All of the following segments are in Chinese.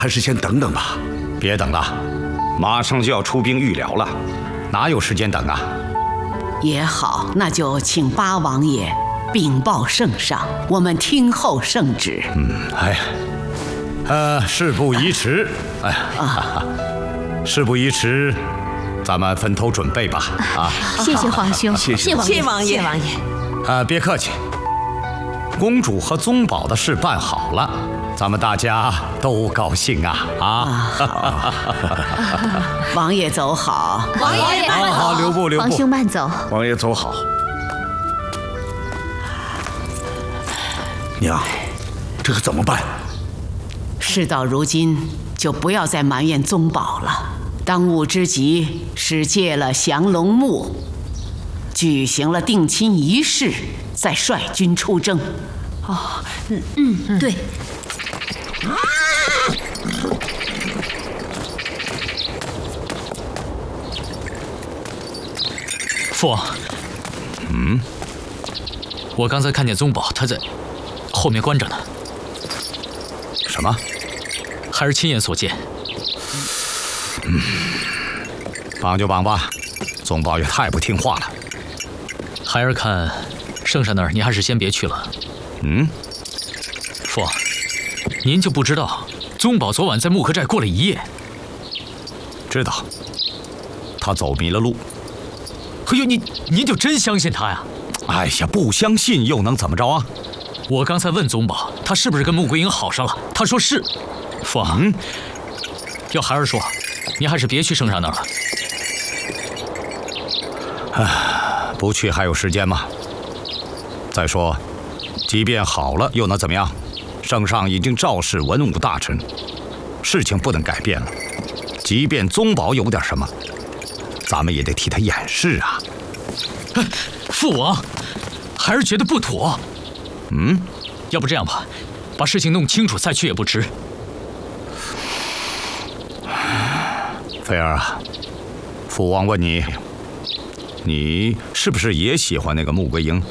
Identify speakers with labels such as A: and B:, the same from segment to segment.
A: 还是先等等吧。
B: 别等了，马上就要出兵预辽了，哪有时间等啊？
C: 也好，那就请八王爷禀报圣上，我们听候圣旨。
B: 事不宜迟，事不宜迟，咱们分头准备吧。
D: 谢谢皇兄，
E: 谢王爷，谢王爷。
B: 别客气，公主和宗保的事办好了，咱们大家都高兴啊！
C: 王爷走好，
E: 王爷慢走。
B: 好，留步。
D: 皇兄慢走。
A: 王爷走好。娘，这可怎么办？
C: 事到如今，就不要再埋怨宗保了。当务之急是借了降龙木，举行了定亲仪式，再率军出征。
E: 对。
F: 父王，我刚才看见宗保，他在后面关着呢。
B: 什么？
F: 孩儿亲眼所见。
B: 绑就绑吧，宗保也太不听话了。
F: 孩儿看，圣上那儿你还是先别去了。父王，您就不知道宗保昨晚在木柯寨过了一夜？
B: 知道，他走迷了路。
F: 哎呦，您就真相信他呀？
B: 哎呀，不相信又能怎么着啊？
F: 我刚才问宗保，他是不是跟穆桂英好上了？他说是。父王，要孩儿说，您还是别去圣上那儿
B: 了。不去还有时间吗？再说，即便好了又能怎么样？圣上已经召示文武大臣，事情不能改变了。即便宗保有点什么，咱们也得替他掩饰啊。
F: 父王，孩儿觉得不妥。要不这样吧，把事情弄清楚再去也不迟。
B: 菲儿啊，父王问你，你是不是也喜欢那个穆桂英？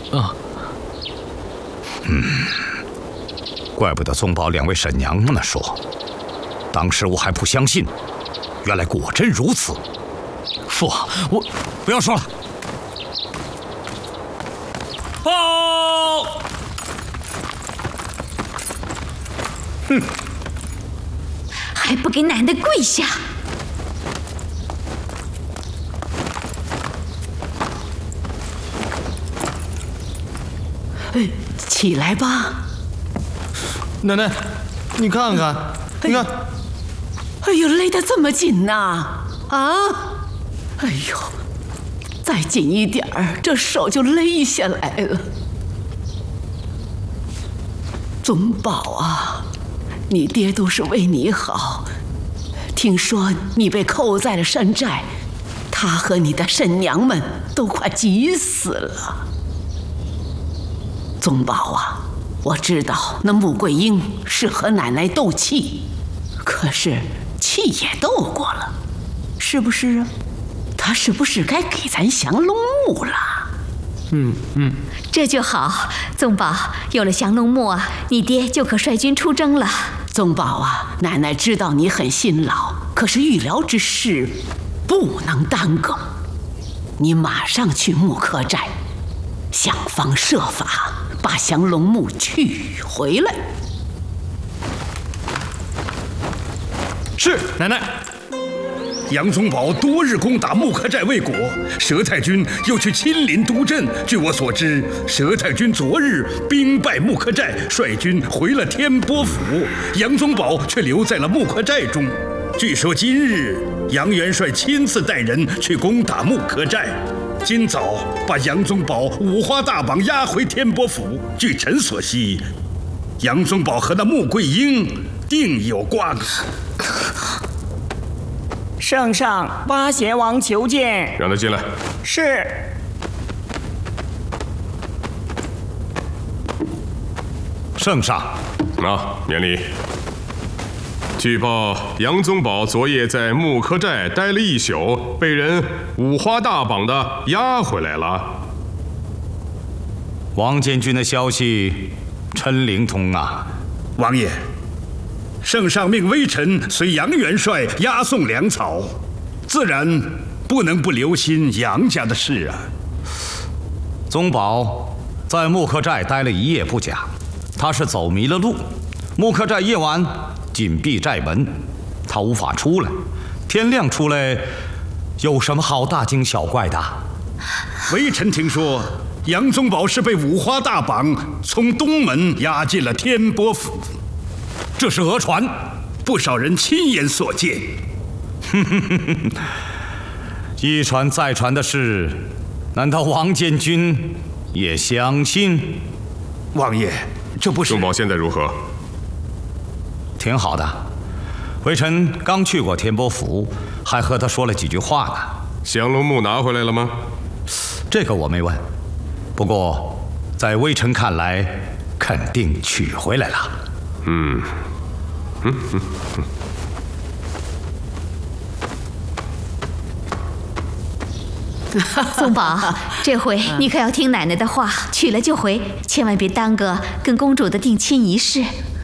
B: 怪不得宗保两位婶娘那么说，当时我还不相信，原来果真如此。
F: 父王，我
B: 不要说了。
F: 报！
E: 还不给奶奶跪下！
C: 起来吧，
G: 奶奶，你看看，你看，
C: 哎呦，勒得这么紧呐！哎呦，再紧一点儿，这手就勒下来了。宗保啊，你爹都是为你好。听说你被扣在了山寨，他和你的婶娘们都快急死了。宗保啊，我知道那穆桂英是和奶奶斗气，可是气也斗过了，是不是啊？她是不是该给咱降龙木了？
D: 这就好，宗保有了降龙木啊，你爹就可率军出征了。
C: 宗保啊，奶奶知道你很辛劳，可是预疗之事不能耽搁，你马上去木柯寨，想方设法把降龙木取回来。
G: 是，奶奶。
A: 杨宗保多日攻打木柯寨未果，佘太君又去亲临督阵。据我所知，佘太君昨日兵败木柯寨，率军回了天波府，杨宗保却留在了木柯寨中。据说今日杨元帅亲自带人去攻打木柯寨，今早把杨宗保五花大绑押回天波府。据臣所悉，杨宗保和那穆桂英定有瓜葛。
H: 圣上，八贤王求见。
I: 让他进来。
H: 是。
B: 圣上。
I: 免礼。据报，杨宗保昨夜在木柯寨待了一宿，被人五花大绑的押回来了。
B: 王监军的消息真灵通啊！
A: 王爷， 圣上命微臣随杨元帅押送粮草，自然不能不留心杨家的事啊。
B: 宗保在木刻寨待了1夜不假，他是走迷了路。木刻寨夜晚紧闭寨门，他无法出来。天亮出来，有什么好大惊小怪的？
A: 微臣听说，杨宗保是被五花大绑从东门押进了天波府，
B: 这是讹传，
A: 不少人亲眼所见。
B: 一传再传的事，难道王监军也相信？
A: 王爷，这不是……
I: 宗保现在如何？
B: 挺好的，微臣刚去过天波府，还和他说了几句话呢。
I: 降龙木拿回来了吗？
B: 这个我没问，不过在微臣看来，肯定取回来了。
D: 宗保，这回你可要听奶奶的话，娶了就回，千万别耽搁跟公主的定亲仪式。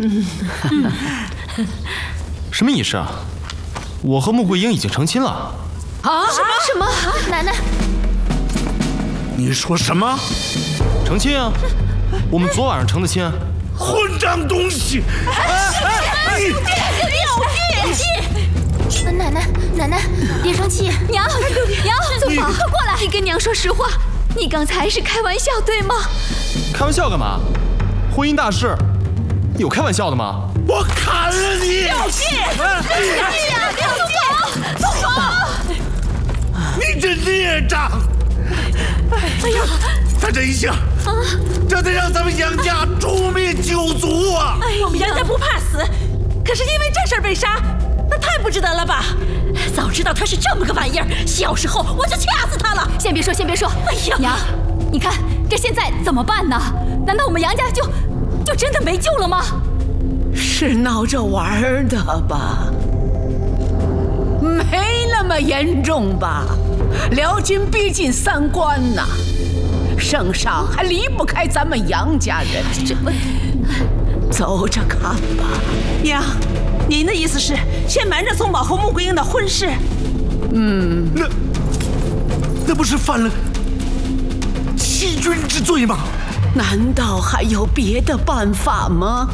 G: 什么仪式啊？我和穆桂英已经成亲了。
D: 啊？什么？奶奶，
J: 你说什么？
G: 成亲啊！我们昨晚上成的亲。
J: 混账东西！
D: 奶奶，别生气。娘，宗保，快过来！你跟娘说实话，你刚才是开玩笑对吗？
G: 开玩笑干嘛？婚姻大事，有开玩笑的吗？
J: 我砍了你！
D: 小弟，宗保！
J: 你这孽障！
D: 哎呀，
J: 他这一下，这得让咱们杨家诛灭9族啊！
E: 我们杨家不怕死，可是因为这事儿被杀，那太不值得了吧？早知道他是这么个玩意儿，小时候我就掐死他了。
D: 先别说。哎呀，娘，你看这现在怎么办呢？难道我们杨家就真的没救了吗？
C: 是闹着玩的吧？没那么严重吧？辽军逼近3关呐，圣上还离不开咱们杨家人。走着看吧。
E: 娘，您的意思是先瞒着宗保和穆桂英的婚事？
J: 那不是犯了欺君之罪吗？
C: 难道还有别的办法吗？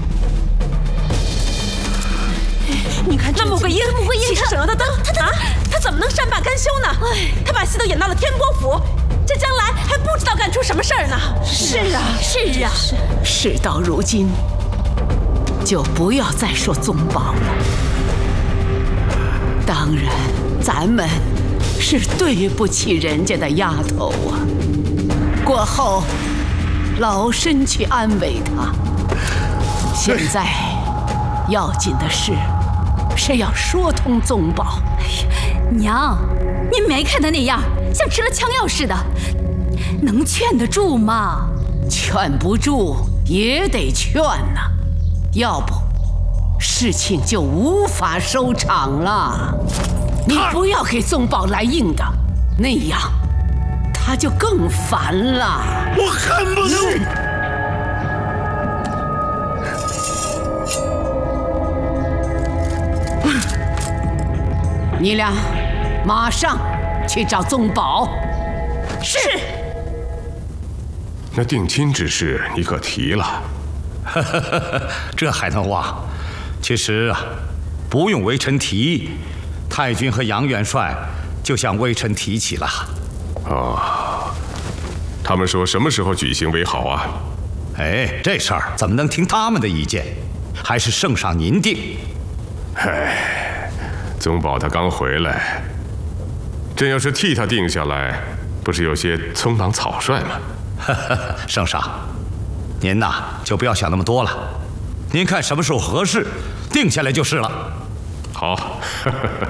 E: 你看，那穆桂英其实省了的灯，他怎么能善罢甘休呢？他把戏都演到了天波府，这将来还不知道干出什么事儿呢。
C: 是啊。事到如今，就不要再说宗保了。当然，咱们是对不起人家的丫头啊。过后，老身去安慰她。现在要紧的是要说通宗保。
D: 娘，您没看他那样，像吃了枪药似的，能劝得住吗？
C: 劝不住也得劝呐，要不事情就无法收场了。你不要给宗保来硬的，那样他就更烦了。
J: 我恨不得。
C: 你俩马上去找宗保。
E: 是。
I: 那定亲之事你可提了？
B: 这还能忘？其实啊，不用微臣提，太君和杨元帅就向微臣提起了。
I: 他们说什么时候举行为好啊？
B: 这事儿怎么能听他们的意见？还是圣上您定。
I: 宗保他刚回来，朕要是替他定下来，不是有些匆忙草率吗？
B: 圣上，您呐就不要想那么多了，您看什么时候合适，定下来就是了。
I: 好。